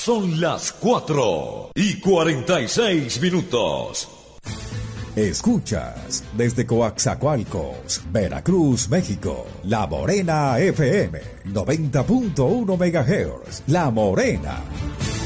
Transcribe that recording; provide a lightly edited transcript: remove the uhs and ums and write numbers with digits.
Son las 4:46. Escuchas desde Coaxacualcos, Veracruz, México, La Morena FM, 90.1 MHz. La Morena.